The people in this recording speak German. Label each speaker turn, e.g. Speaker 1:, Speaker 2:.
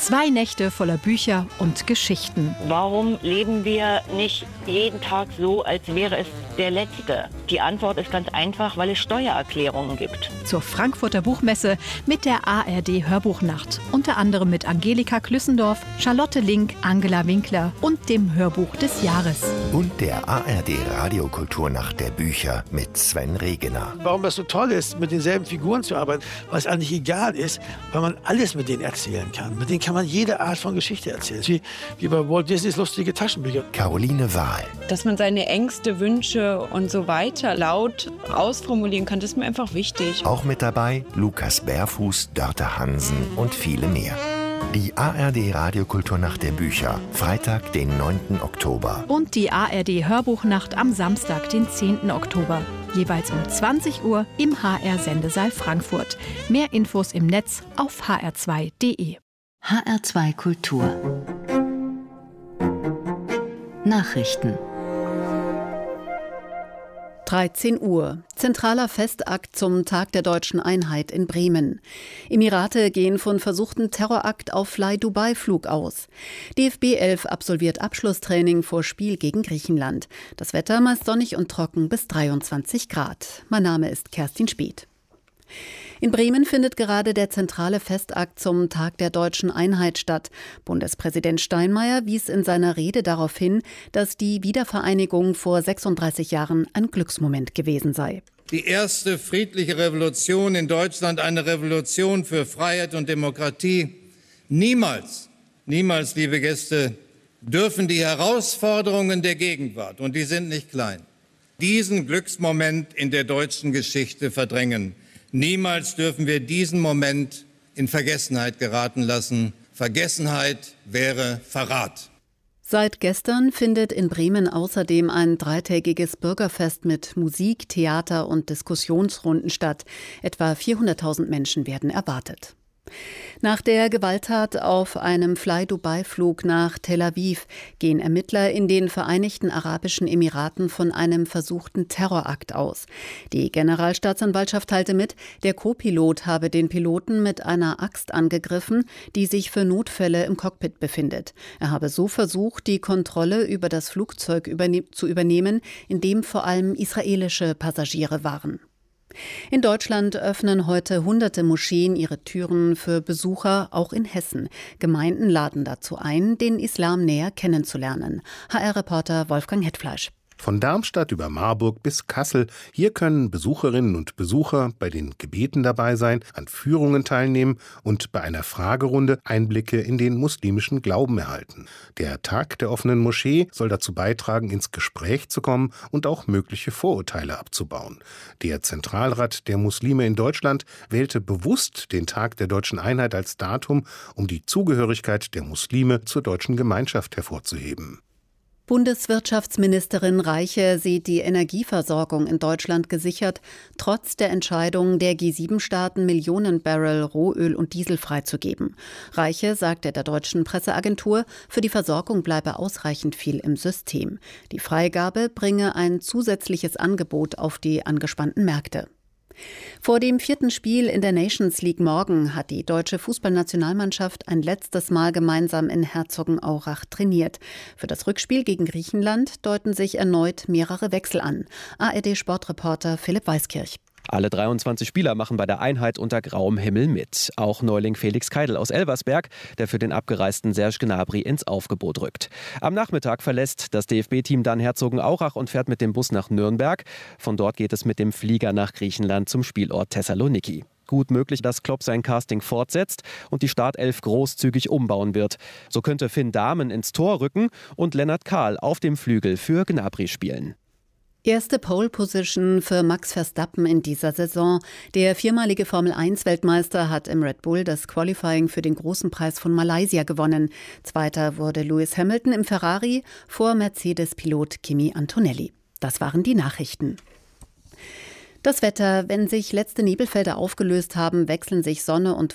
Speaker 1: 2 Nächte voller Bücher und Geschichten.
Speaker 2: Warum leben wir nicht jeden Tag so, als wäre es der letzte? Die Antwort ist ganz einfach, weil es Steuererklärungen gibt.
Speaker 1: Zur Frankfurter Buchmesse mit der ARD Hörbuchnacht. Unter anderem mit Angelika Klüssendorf, Charlotte Link, Angela Winkler und dem Hörbuch des Jahres.
Speaker 3: Und der ARD Radiokulturnacht der Bücher mit Sven Regener.
Speaker 4: Warum das so toll ist, mit denselben Figuren zu arbeiten, weil es eigentlich egal ist, weil man alles mit denen erzählen kann. Mit denen kann man jede Art von Geschichte erzählen. Wie bei Walt Disneys lustige Taschenbücher.
Speaker 3: Caroline Wahl.
Speaker 5: Dass man seine Ängste, Wünsche und so weiter laut ausformulieren kann, das ist mir einfach wichtig.
Speaker 3: Auch mit dabei Lukas Bärfuß, Dörte Hansen und viele mehr. Die ARD Radiokulturnacht der Bücher, Freitag, den 9. Oktober.
Speaker 1: Und die ARD Hörbuchnacht am Samstag, den 10. Oktober. Jeweils um 20 Uhr im HR-Sendesaal Frankfurt. Mehr Infos im Netz auf hr2.de.
Speaker 6: HR2 Kultur. Nachrichten.
Speaker 7: 13 Uhr. Zentraler Festakt zum Tag der deutschen Einheit in Bremen. Emirate gehen von versuchten Terrorakt auf Fly-Dubai-Flug aus. DFB 11 absolviert Abschlusstraining vor Spiel gegen Griechenland. Das Wetter meist sonnig und trocken bis 23 Grad. Mein Name ist Kerstin Speth. In Bremen findet gerade der zentrale Festakt zum Tag der deutschen Einheit statt. Bundespräsident Steinmeier wies in seiner Rede darauf hin, dass die Wiedervereinigung vor 36 Jahren ein Glücksmoment gewesen sei.
Speaker 8: Die erste friedliche Revolution in Deutschland, eine Revolution für Freiheit und Demokratie. Niemals, liebe Gäste, dürfen die Herausforderungen der Gegenwart, und die sind nicht klein, diesen Glücksmoment in der deutschen Geschichte verdrängen. Niemals dürfen wir diesen Moment in Vergessenheit geraten lassen. Vergessenheit wäre Verrat.
Speaker 7: Seit gestern findet in Bremen außerdem ein 3-tägiges Bürgerfest mit Musik, Theater und Diskussionsrunden statt. Etwa 400.000 Menschen werden erwartet. Nach der Gewalttat auf einem Fly-Dubai-Flug nach Tel Aviv gehen Ermittler in den Vereinigten Arabischen Emiraten von einem versuchten Terrorakt aus. Die Generalstaatsanwaltschaft teilte mit, der Co-Pilot habe den Piloten mit einer Axt angegriffen, die sich für Notfälle im Cockpit befindet. Er habe so versucht, die Kontrolle über das Flugzeug zu übernehmen, in dem vor allem israelische Passagiere waren. In Deutschland öffnen heute hunderte Moscheen ihre Türen für Besucher, auch in Hessen. Gemeinden laden dazu ein, den Islam näher kennenzulernen. HR-Reporter Wolfgang Hetfleisch.
Speaker 9: Von Darmstadt über Marburg bis Kassel, hier können Besucherinnen und Besucher bei den Gebeten dabei sein, an Führungen teilnehmen und bei einer Fragerunde Einblicke in den muslimischen Glauben erhalten. Der Tag der offenen Moschee soll dazu beitragen, ins Gespräch zu kommen und auch mögliche Vorurteile abzubauen. Der Zentralrat der Muslime in Deutschland wählte bewusst den Tag der deutschen Einheit als Datum, um die Zugehörigkeit der Muslime zur deutschen Gemeinschaft hervorzuheben.
Speaker 7: Bundeswirtschaftsministerin Reiche sieht die Energieversorgung in Deutschland gesichert, trotz der Entscheidung der G7-Staaten, Millionen Barrel Rohöl und Diesel freizugeben. Reiche sagte der deutschen Presseagentur, für die Versorgung bleibe ausreichend viel im System. Die Freigabe bringe ein zusätzliches Angebot auf die angespannten Märkte. Vor dem 4. Spiel in der Nations League morgen hat die deutsche Fußballnationalmannschaft ein letztes Mal gemeinsam in Herzogenaurach trainiert. Für das Rückspiel gegen Griechenland deuten sich erneut mehrere Wechsel an. ARD-Sportreporter Philipp Weiskirch.
Speaker 10: Alle 23 Spieler machen bei der Einheit unter grauem Himmel mit. Auch Neuling Felix Keidel aus Elversberg, der für den abgereisten Serge Gnabry ins Aufgebot rückt. Am Nachmittag verlässt das DFB-Team dann Herzogenaurach und fährt mit dem Bus nach Nürnberg. Von dort geht es mit dem Flieger nach Griechenland zum Spielort Thessaloniki. Gut möglich, dass Klopp sein Casting fortsetzt und die Startelf großzügig umbauen wird. So könnte Finn Dahmen ins Tor rücken und Lennart Kahl auf dem Flügel für Gnabry spielen.
Speaker 7: Erste Pole-Position für Max Verstappen in dieser Saison. Der viermalige Formel-1-Weltmeister hat im Red Bull das Qualifying für den großen Preis von Malaysia gewonnen. Zweiter wurde Lewis Hamilton im Ferrari vor Mercedes-Pilot Kimi Antonelli. Das waren die Nachrichten. Das Wetter: Wenn sich letzte Nebelfelder aufgelöst haben, wechseln sich Sonne und